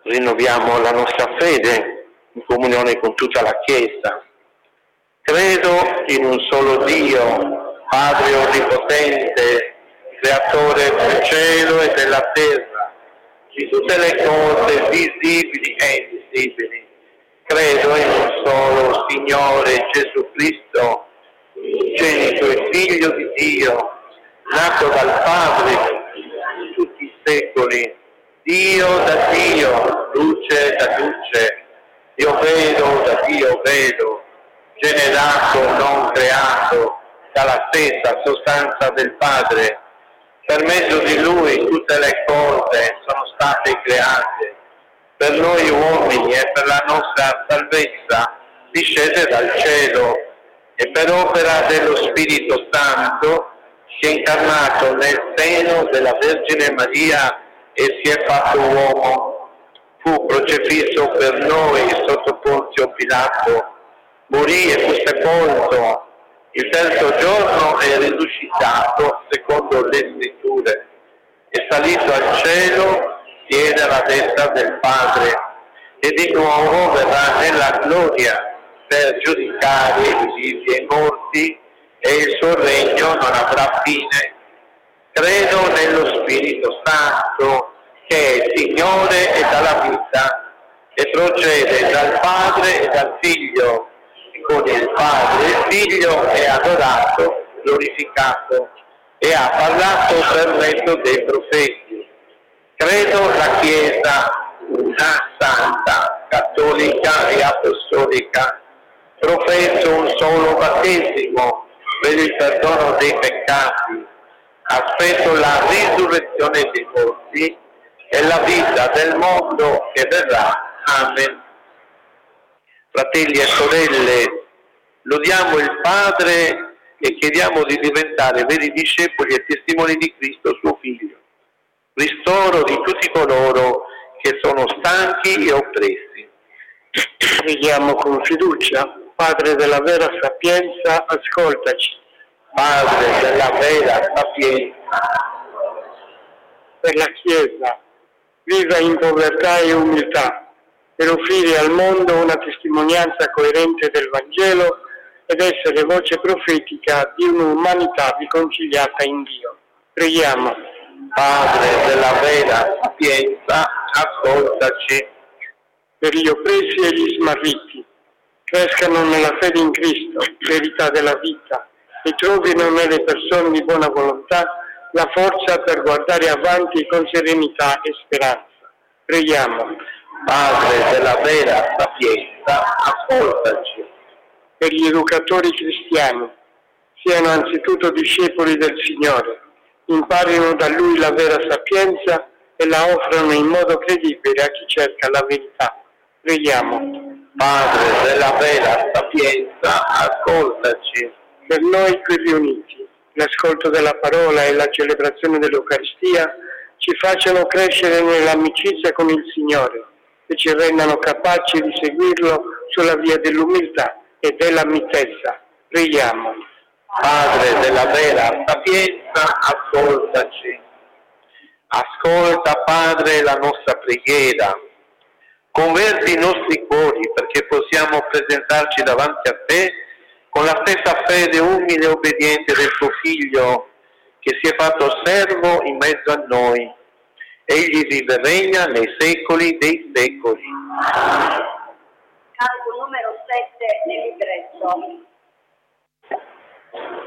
rinnoviamo la nostra fede in comunione con tutta la Chiesa. Credo in un solo Dio, Padre Onnipotente, Creatore del cielo e della terra, di tutte le cose visibili e invisibili. Credo in un solo Signore Gesù Cristo, unigenito e Figlio di Dio, nato dal Padre in tutti i secoli, Dio da Dio, luce da luce, Dio vero da Dio vero, generato, non creato, dalla stessa sostanza del Padre. Per mezzo di Lui tutte le cose sono state create. Per noi uomini e per la nostra salvezza discese dal cielo e per opera dello Spirito Santo si è incarnato nel seno della Vergine Maria e si è fatto uomo. Fu crocifisso per noi sotto Ponzio Pilato, morì e fu sepolto. Il terzo giorno è risuscitato secondo le Scritture. È salito al cielo, siede alla destra del Padre e di nuovo verrà nella gloria per giudicare i vivi e i morti, e il suo regno non avrà fine. Credo nello Spirito Santo, che è Signore e dalla vita, e procede dal Padre e dal Figlio, e con il Padre e il Figlio è adorato, glorificato, e ha parlato per mezzo dei profeti. Credo la Chiesa, una santa, cattolica e apostolica, professo un solo battesimo per il perdono dei peccati, aspetto la risurrezione dei morti e la vita del mondo che verrà. Amen. Fratelli e sorelle, lodiamo il Padre e chiediamo di diventare veri discepoli e testimoni di Cristo, suo Figlio. Ristoro di tutti coloro che sono stanchi e oppressi. Preghiamo con fiducia. Padre della vera sapienza, ascoltaci. Padre della vera sapienza, Per la Chiesa, viva in povertà e umiltà, per offrire al mondo una testimonianza coerente del Vangelo ed essere voce profetica di un'umanità riconciliata in Dio. Preghiamo. Padre della vera sapienza, ascoltaci. Per gli oppressi e gli smarriti, crescano nella fede in Cristo, verità della vita, e trovino nelle persone di buona volontà la forza per guardare avanti con serenità e speranza. Preghiamo. Padre della vera sapienza, ascoltaci. Per gli educatori cristiani, siano anzitutto discepoli del Signore, imparino da Lui la vera sapienza e la offrano in modo credibile a chi cerca la verità. Preghiamo. Padre della vera sapienza, ascoltaci. Per noi qui riuniti, l'ascolto della parola e la celebrazione dell'Eucaristia ci facciano crescere nell'amicizia con il Signore e ci rendano capaci di seguirlo sulla via dell'umiltà e della mitezza. Preghiamo. Padre della vera sapienza, ascoltaci. Ascolta, Padre, la nostra preghiera. Converti i nostri cuori perché possiamo presentarci davanti a te con la stessa fede umile e obbediente del tuo Figlio, che si è fatto servo in mezzo a noi. Egli vive e regna nei secoli dei secoli. Canto numero 7 nel libretto.